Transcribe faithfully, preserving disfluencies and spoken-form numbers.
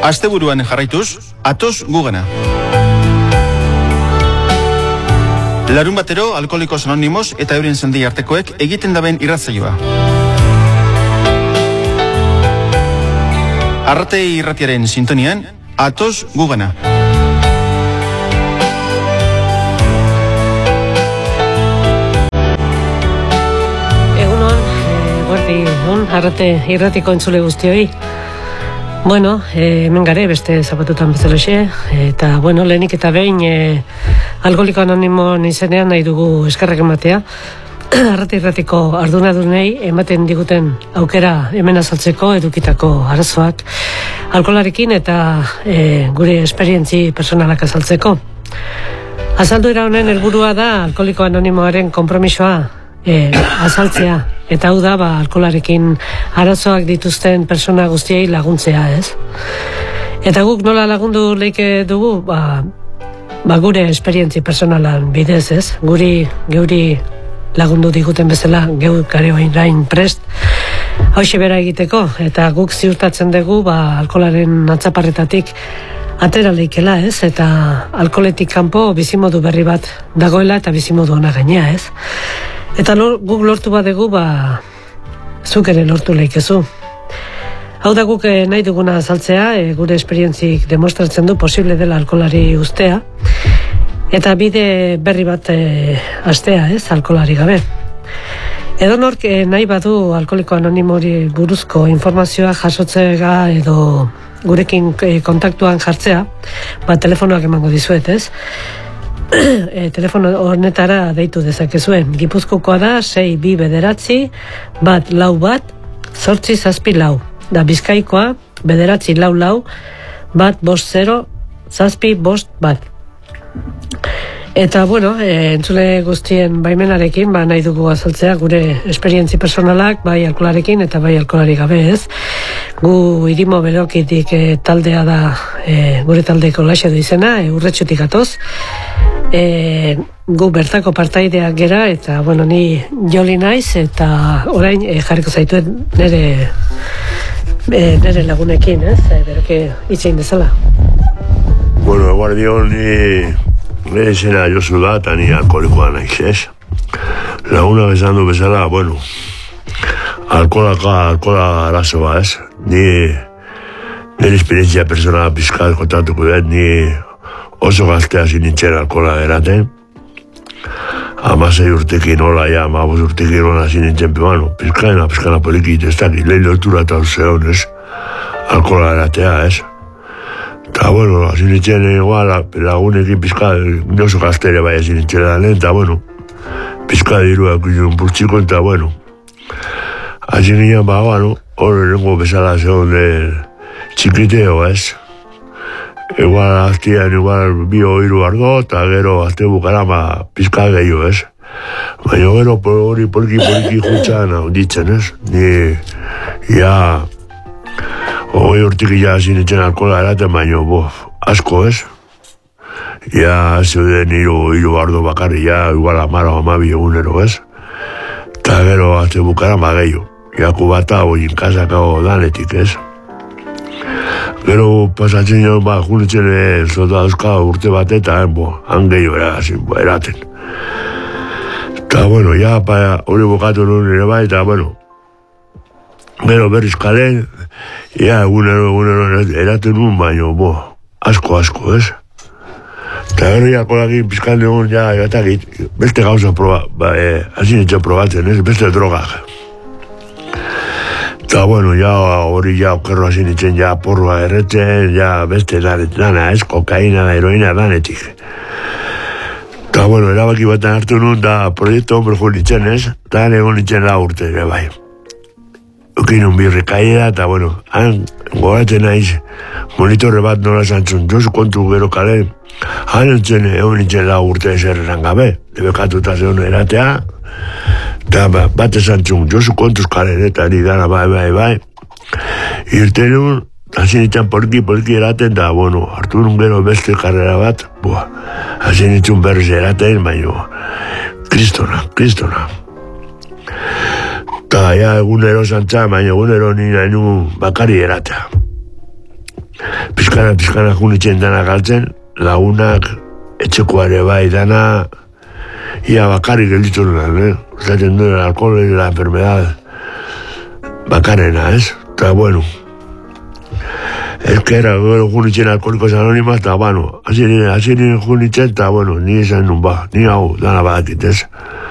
Asteburuan jarraituz, atoz gugana. Larun batero, Alkoholikos Anonimos eta euren zendi artekoek egiten daben irratzaioa. Arrate irratiaren sintonian, atoz gugana. Egunon, arrate irratiko entzule guztioi. Bueno, eh, hemen gare, beste zapatutan bezaloxe, eta, bueno, lehenik eta behin eh, Alkoholiko Anonimon izenean nahi dugu eskerrak ematea. Arrate irratiko ardunadunei ematen diguten aukera hemen azaltzeko edukitako arazoak alkoholarekin eta eh, gure esperientzi personalak azaltzeko. Azalduera honen helburua da Alkoholiko Anonimoaren konpromisoa E, azaltzea, eta hau da, ba, alkoholarekin arazoak dituzten persona guztiei laguntzea, ez? Eta guk nola lagundu leike dugu, ba, ba gure esperientzi personalan bidez, ez? Guri, geuri lagundu diguten bezala, geu gare orain prest, hauxe bera egiteko, eta guk ziurtatzen dugu, ba, alkoholaren atzaparretatik atera leikela, ez? Eta alkoholetik kanpo bizimodu berri bat dagoela eta bizimodu ona gainea, ez? Eta lor, guk lortu badegu, ba, zuk ere lortu leikezu. Hau da guk eh, nahi duguna azaltzea, eh, gure esperientzik demostratzen du posible dela alkoholari ustea, eta bide berri bat eh, astea, ez, alkoholari gabe. Edo nork eh, nahi badu Alkoholiko Anonimori buruzko informazioa jasotzea edo gurekin eh, kontaktuan jartzea, ba, telefonoak emango dizuet, ez? E, telefono honetara deitu dezakezuen. Gipuzkokoa da sei bi bederatzi bat lau bat zortzi zazpi lau. Da Bizkaikoa bederatzi lau lau bat bost zero zazpi bost bat. Eta bueno, e, entzule guztien baimenarekin, ba, nahi dugu azaltzea gure esperientzi personalak, bai alkoholarekin eta bai alkoholari gabe, ez? Gu Irimo Berokitik e, taldea da, e, gure taldeko laxe du izena, e, Urretxutik atoz. E, gu bertako partaideak gera, eta bueno, ni joli naiz, eta orain e, jarriko zaituen nire, e, nire lagunekin, ez? E, Beroke itzein dezala. Bueno, eguardion, ni... Nire izena Josu da, eta ni alkoholikoa naiz, ez? Laguna bezan du bezala, bueno, alkoholaka, alkohola arazoa, ez? Ni, nire esperientzia personala pizkat kontatuko dut, ni oso gaztea zinintzen alkohola eraten. Amasei urtekin hola, ja, amabos urtekin hola zinintzen, bueno, pizkana, pizkana polikit, ez dakit, lehin lotura eta zeon, ez? Alkohola eratea, ez? Eta, bueno, hasi nintzen igual, lagunekin pizka, oso gaztere bai hasi nintzen da lehen, eta, bueno, pizka diruak ginen burtsiko, eta, bueno, hasi nintzen, ba, bueno, hori nengo bezala zegoen txikiteo, ez? Igual, aztian, igual, bi oiru ardo, eta gero, azte bukara, ba, pizka gehiago, ez? Baina, gero, hori poliki-poliki juntxan, ditzen, ez? Ni, ja... Hoi urtik ja hasi nintzen alkohola eraten, baina, bo, asko, ez? Ja, zeuden hiru, hiru ardo bakarri, ja, igual amara o amabi egunero, ez? Eta gero, azte bukara mageio. Ja, kubata, hoi inkasakao danetik, ez? Gero, pasatzen jo, ba, junitzen, zota dauzka urte bat eta, bo, han gehiago eraten. Eta, bueno, ja, hori bukatu nuen ere bai, eta, bueno, gero berriz kalen, ja, egunero, egunero eraten nuen, baina, bo, asko, asko, ez? Eta gero, ja, kolakin pizkan egun, ja, egatakit, beste gauza proba, ba, e, hasi nintzen probatzen, ez? Beste drogak. Eta, bueno, ja, hori, ja, okerro hasi nintzen, ja, porroa erretzen, ja, beste dana, ez? Kokaina, heroina, danetik. Eta, bueno, erabaki baten hartu nuen, da, proiektu hombre jo nintzen, ez? Eta egon nintzen la urte, ere, bai. Ukin un birri kaida, eta, bueno, han gogatzen naiz monitore bat nola zantzun, Josu kontu gero kale, han entzen egon nintzen la urte eserreran gabe, debekatuta zeon eratea, eta bat ezantzun, Josu kontuz kale, eta ni dara bai, bai, bai, irten un, hasi nintzen poliki, poliki eraten, da, bueno, hartu nun gero beste karrera bat, boa, hasi nintzen berriz eraten, baina, kristona, kristona. Eta, ja, egunero zantza, baina egunero nina enu bakari eratea. pizkana, pizkana junitzen dana galtzen, lagunak, etxekoare bai dana, ia bakarrik gelditu nuen, eh? Zaten duen alkohol y la enfermedad bakarena, ez? Eta, bueno, ez que era, gero junitzen alkoholikos anónimas, eta, bueno, hasi nire junitzen, eta, bueno, ni esan nun ba, ni hau, dana badakit, ez?